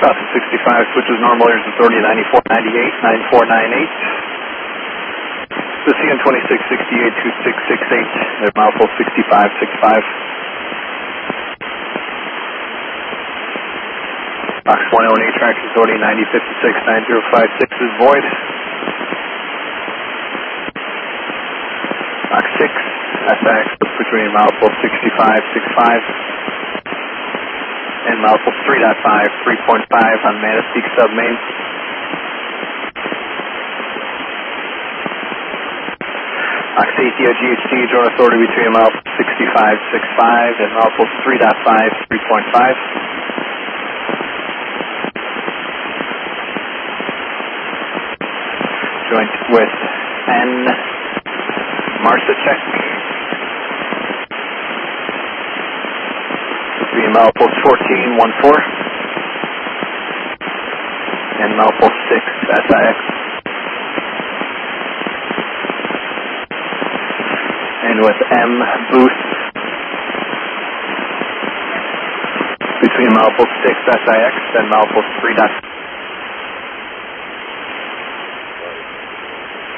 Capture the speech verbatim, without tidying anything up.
Crossing sixty-five, switches normal airs authority ninety-four ninety-eight, ninety-four ninety-eight. The C N twenty-six sixty-eight, two six six eight, at mile full sixty-five sixty-five. Box one oh eight, traction authority ninety fifty-six, nine zero five six is void. Box six, S I X between mile full sixty-five sixty-five and mile full three point five, three point five on Manistee submain. Box eight, D I G H T, drone authority between mile sixty-five sixty-five and mile full three point five, three point five. Joint with N. Marsacek. Between mile full fourteen fourteen and mile full six S I X. And with M. Booth. Between mile full six S I X and mile full three point five.